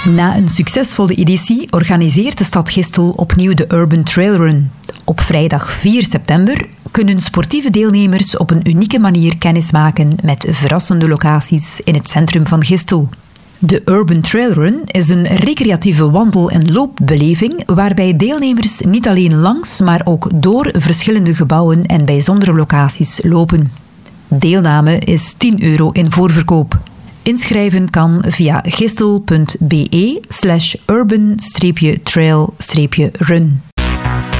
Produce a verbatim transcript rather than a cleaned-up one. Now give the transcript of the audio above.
Na een succesvolle editie organiseert de stad Gistel opnieuw de Urban Trail Run. Op vrijdag vier september kunnen sportieve deelnemers op een unieke manier kennismaken met verrassende locaties in het centrum van Gistel. De Urban Trail Run is een recreatieve wandel- en loopbeleving waarbij deelnemers niet alleen langs, maar ook door verschillende gebouwen en bijzondere locaties lopen. Deelname is tien euro in voorverkoop. Inschrijven kan via gistel punt be slash urban-trail-run.